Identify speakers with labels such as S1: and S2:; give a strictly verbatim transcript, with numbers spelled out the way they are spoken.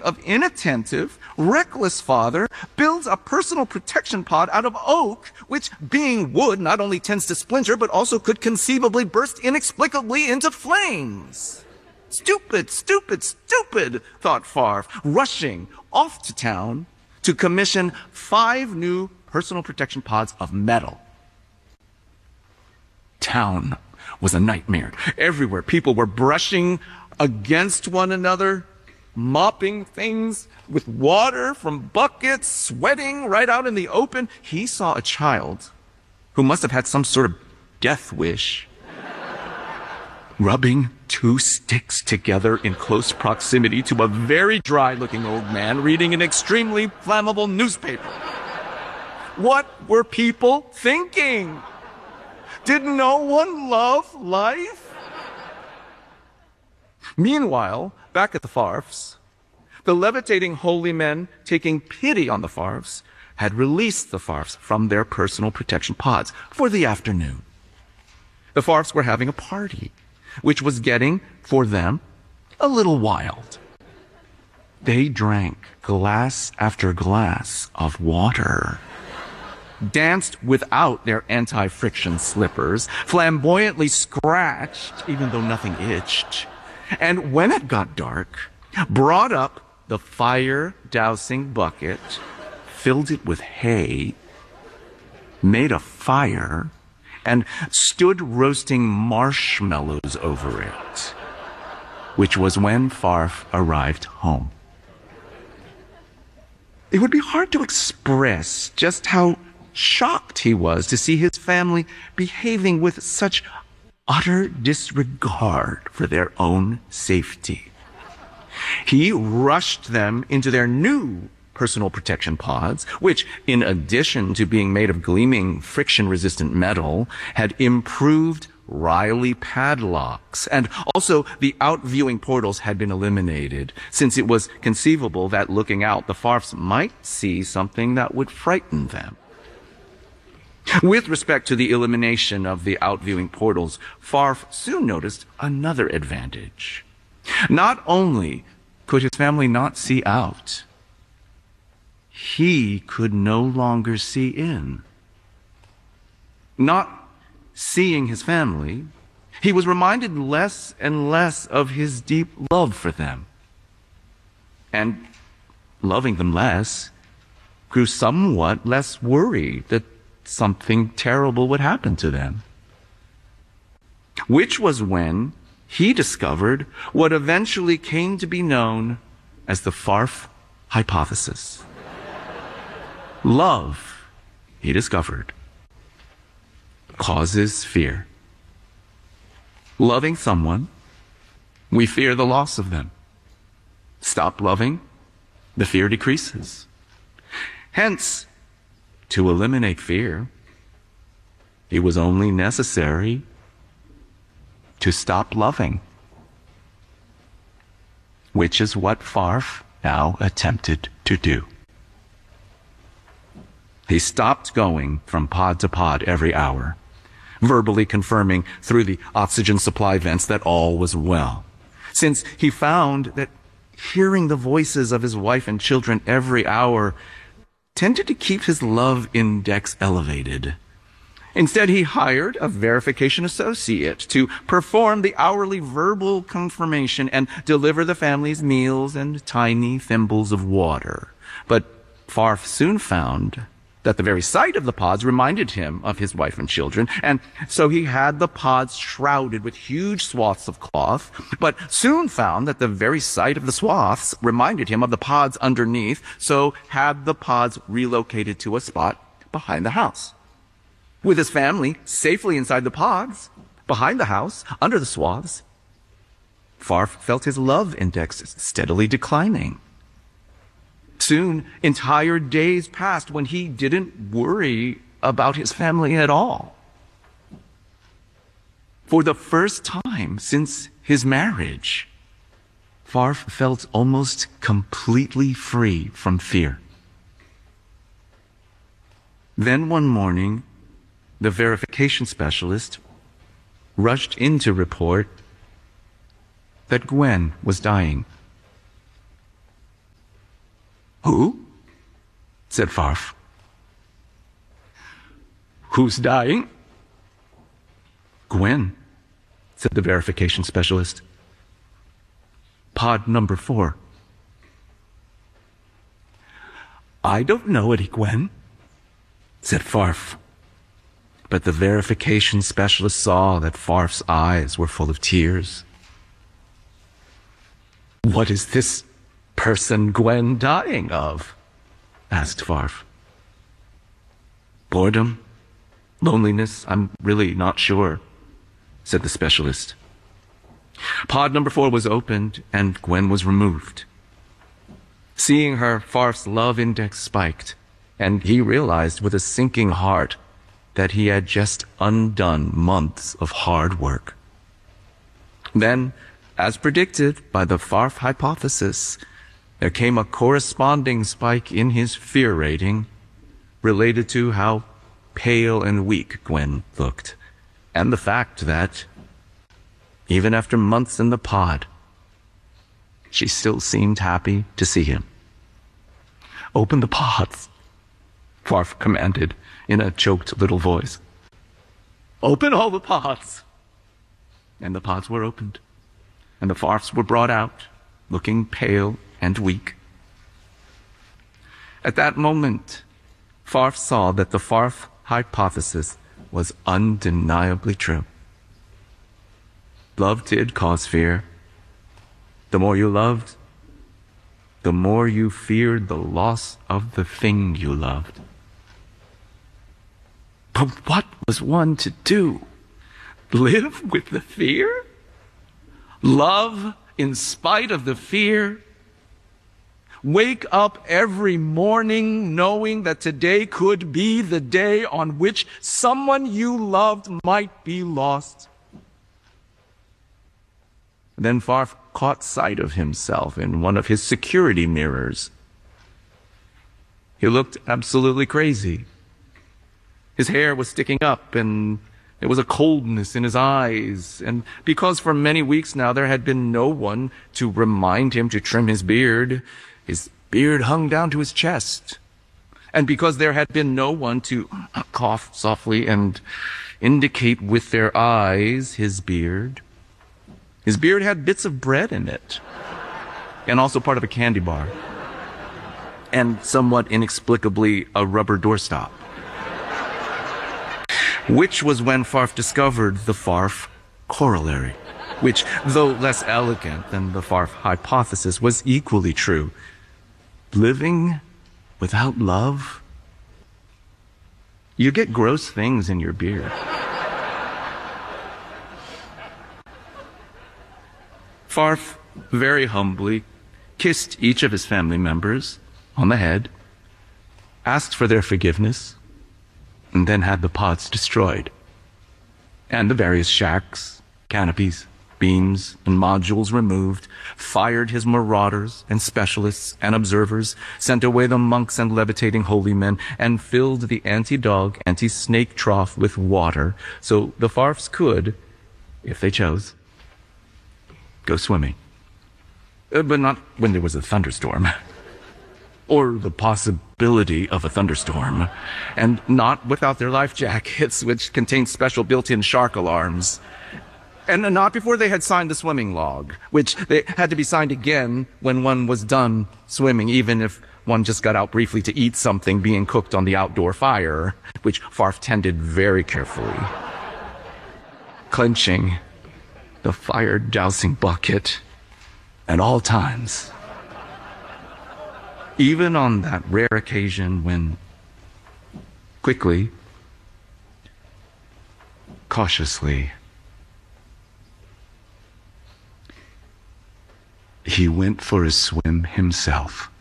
S1: of inattentive, reckless father builds a personal protection pod out of oak, which, being wood, not only tends to splinter, but also could conceivably burst inexplicably into flames. Stupid, stupid, stupid, thought Favre, rushing off to town to commission five new personal protection pods of metal. Town was a nightmare. Everywhere people were brushing against one another, mopping things with water from buckets, sweating right out in the open. He saw a child who must have had some sort of death wish, rubbing two sticks together in close proximity to a very dry-looking old man reading an extremely flammable newspaper. What were people thinking? Did no one love life? Meanwhile, back at the Favres, the levitating holy men, taking pity on the Favres, had released the Favres from their personal protection pods for the afternoon. The Favres were having a party, which was getting, for them, a little wild. They drank glass after glass of water, danced without their anti-friction slippers, flamboyantly scratched, even though nothing itched, and when it got dark, brought up the fire-dousing bucket, filled it with hay, made a fire, and stood roasting marshmallows over it, which was when Favre arrived home. It would be hard to express just how shocked he was to see his family behaving with such utter disregard for their own safety. He rushed them into their new personal protection pods, which, in addition to being made of gleaming friction-resistant metal, had improved Riley padlocks, and also the out-viewing portals had been eliminated, since it was conceivable that looking out, the Favres might see something that would frighten them. With respect to the elimination of the out-viewing portals, Favre soon noticed another advantage. Not only could his family not see out, he could no longer see in. Not seeing his family, he was reminded less and less of his deep love for them. And loving them less, grew somewhat less worried that something terrible would happen to them. Which was when he discovered what eventually came to be known as the Favre hypothesis. Love, he discovered, causes fear. Loving someone, we fear the loss of them. Stop loving, the fear decreases. Hence, to eliminate fear, it was only necessary to stop loving, which is what Favre now attempted to do. He stopped going from pod to pod every hour, verbally confirming through the oxygen supply vents that all was well, since he found that hearing the voices of his wife and children every hour tended to keep his love index elevated. Instead, he hired a verification associate to perform the hourly verbal confirmation and deliver the family's meals and tiny thimbles of water. But Favre soon found that the very sight of the pods reminded him of his wife and children, and so he had the pods shrouded with huge swaths of cloth, but soon found that the very sight of the swaths reminded him of the pods underneath, so had the pods relocated to a spot behind the house. With his family safely inside the pods, behind the house, under the swaths, Favre felt his love index steadily declining. Soon, entire days passed when he didn't worry about his family at all. For the first time since his marriage, Favre felt almost completely free from fear. Then one morning, the verification specialist rushed in to report that Gwen was dying. Who? Said Farf. Who's dying? Gwen, said the verification specialist. Pod number four. I don't know any Gwen, said Farf. But the verification specialist saw that Farf's eyes were full of tears. What is this person Gwen dying of? Asked Farf. Boredom? Loneliness? I'm really not sure, said the specialist. Pod number four was opened, and Gwen was removed. Seeing her, Farf's love index spiked, and he realized with a sinking heart that he had just undone months of hard work. Then, as predicted by the Farf hypothesis, there came a corresponding spike in his fear rating related to how pale and weak Gwen looked, and the fact that, even after months in the pod, she still seemed happy to see him. Open the pods, Farf commanded in a choked little voice. Open all the pods. And the pods were opened, and the Farfs were brought out, looking pale and weak. At that moment, Farf saw that the Farf hypothesis was undeniably true. Love did cause fear. The more you loved, the more you feared the loss of the thing you loved. But what was one to do? Live with the fear? Love in spite of the fear? Wake up every morning knowing that today could be the day on which someone you loved might be lost? Then Farf caught sight of himself in one of his security mirrors. He looked absolutely crazy. His hair was sticking up, and there was a coldness in his eyes. And because for many weeks now there had been no one to remind him to trim his beard, his beard hung down to his chest. And because there had been no one to cough softly and indicate with their eyes his beard, his beard had bits of bread in it, and also part of a candy bar, and somewhat inexplicably a rubber doorstop. Which was when Farf discovered the Farf corollary, which, though less elegant than the Farf hypothesis, was equally true. Living without love? You get gross things in your beard. Farf, very humbly, kissed each of his family members on the head, asked for their forgiveness, and then had the pods destroyed, and the various shacks, canopies, beams, and modules removed, fired his marauders and specialists and observers, sent away the monks and levitating holy men, and filled the anti-dog, anti-snake trough with water, so the Farfs could, if they chose, go swimming. Uh, but not when there was a thunderstorm. Or the possibility of a thunderstorm. And not without their life jackets, which contained special built-in shark alarms. And not before they had signed the swimming log, which they had to be signed again when one was done swimming, even if one just got out briefly to eat something being cooked on the outdoor fire, which Farf tended very carefully. Clenching the fire dousing bucket at all times. Even on that rare occasion when, quickly, cautiously, he went for a swim himself.